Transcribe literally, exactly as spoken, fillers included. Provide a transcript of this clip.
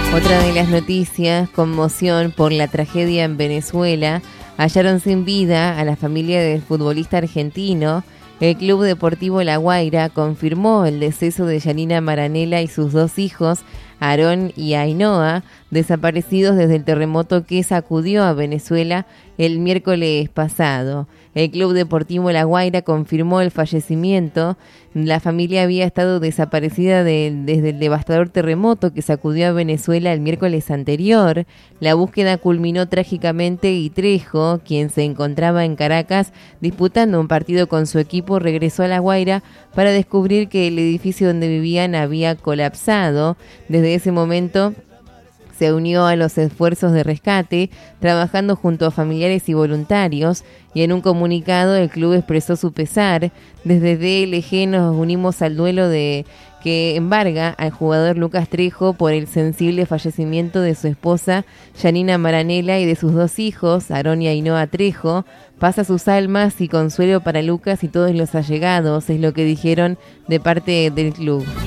Otra de las noticias, conmoción por la tragedia en Venezuela. Hallaron sin vida a la familia del futbolista argentino. El Club Deportivo La Guaira confirmó el deceso de Yanina Maranela y sus dos hijos, Aarón y Ainhoa, desaparecidos desde el terremoto que sacudió a Venezuela el miércoles pasado. El Club Deportivo La Guaira confirmó el fallecimiento. La familia había estado desaparecida de, desde el devastador terremoto que sacudió a Venezuela el miércoles anterior. La búsqueda culminó trágicamente y Trejo, quien se encontraba en Caracas disputando un partido con su equipo, regresó a La Guaira para descubrir que el edificio donde vivían había colapsado. Desde ese momento se unió a los esfuerzos de rescate, trabajando junto a familiares y voluntarios, y en un comunicado el club expresó su pesar. Desde D L G nos unimos al duelo de que embarga al jugador Lucas Trejo por el sensible fallecimiento de su esposa Yanina Maranela y de sus dos hijos, Aarón y Ainhoa Trejo. Paz a sus almas y consuelo para Lucas y todos los allegados, es lo que dijeron de parte del club.